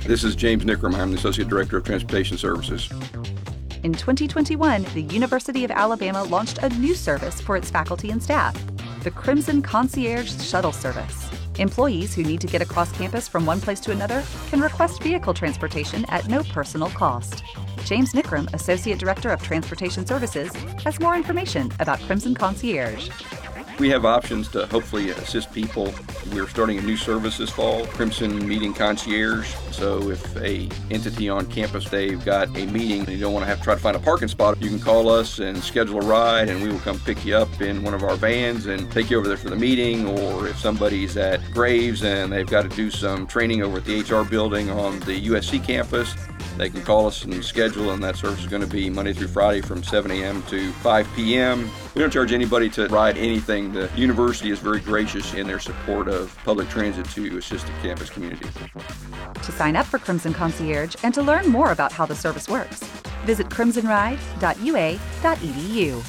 This is James Nickram. I'm the Associate Director of Transportation Services. In 2021, the University of Alabama launched a new service for its faculty and staff, the Crimson Concierge Shuttle Service. Employees who need to get across campus from one place to another can request vehicle transportation at no personal cost. James Nickram, Associate Director of Transportation Services, has more information about Crimson Concierge. We have options to hopefully assist people. We're starting a new service this fall, Crimson Meeting Concierge. So if a entity on campus, they've got a meeting and you don't want to try to find a parking spot, you can call us and schedule a ride and we will come pick you up in one of our vans and take you over there for the meeting. Or if somebody's at Graves and they've got to do some training over at the HR building on the USC campus, they can call us and schedule, and that service is going to be Monday through Friday from 7 a.m. to 5 p.m. We don't charge anybody to ride anything. The university is very gracious in their support of public transit to assist the campus community. To sign up for Crimson Concierge and to learn more about how the service works, visit crimsonride.ua.edu.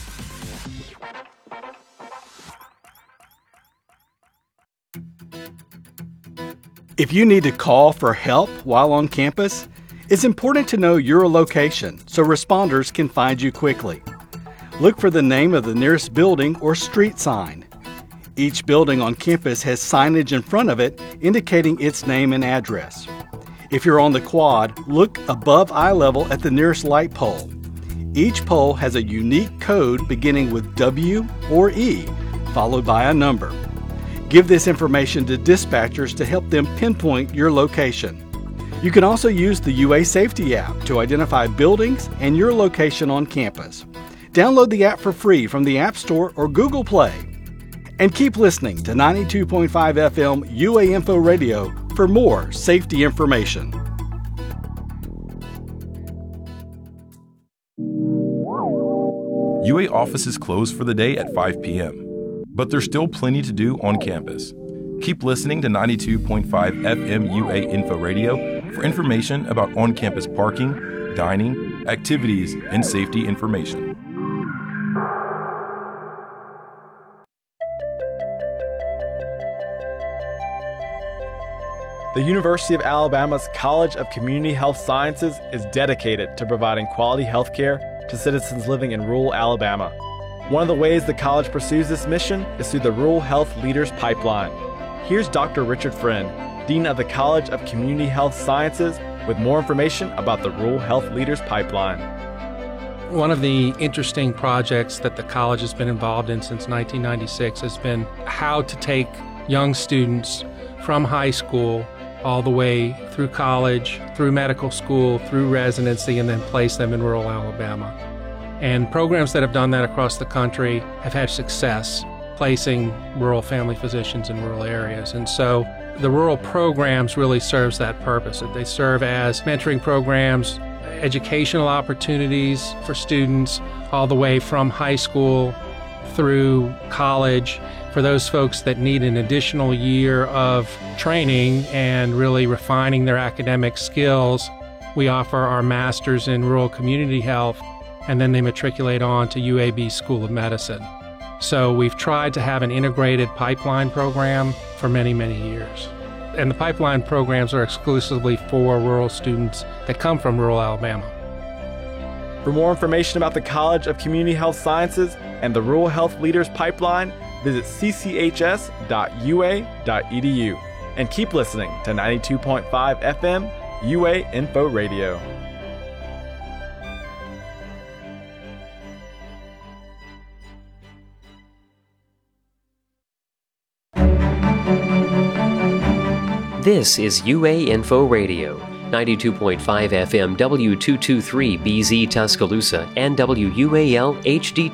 If you need to call for help while on campus, it's important to know your location so responders can find you quickly. Look for the name of the nearest building or street sign. Each building on campus has signage in front of it indicating its name and address. If you're on the quad, look above eye level at the nearest light pole. Each pole has a unique code beginning with W or E, followed by a number. Give this information to dispatchers to help them pinpoint your location. You can also use the UA Safety app to identify buildings and your location on campus. Download the app for free from the App Store or Google Play. And keep listening to 92.5 FM UA Info Radio for more safety information. UA offices close for the day at 5 p.m., but there's still plenty to do on campus. Keep listening to 92.5 FM UA Info Radio for information about on-campus parking, dining, activities, and safety information. The University of Alabama's College of Community Health Sciences is dedicated to providing quality health care to citizens living in rural Alabama. One of the ways the college pursues this mission is through the Rural Health Leaders Pipeline. Here's Dr. Richard Friend, Dean of the College of Community Health Sciences, with more information about the Rural Health Leaders Pipeline. One of the interesting projects that the college has been involved in since 1996 has been how to take young students from high school all the way through college, through medical school, through residency, and then place them in rural Alabama. And programs that have done that across the country have had success placing rural family physicians in rural areas. And so the rural programs really serves that purpose. They serve as mentoring programs, educational opportunities for students all the way from high school through college for those folks that need an additional year of training and really refining their academic skills. We offer our Masters in Rural Community Health, and then they matriculate on to UAB School of Medicine. So we've tried to have an integrated pipeline program for many, many years. And the pipeline programs are exclusively for rural students that come from rural Alabama. For more information about the College of Community Health Sciences and the Rural Health Leaders Pipeline, visit cchs.ua.edu. And keep listening to 92.5 FM UA Info Radio. This is UA Info Radio, 92.5 FM W223BZ Tuscaloosa and WUAL HD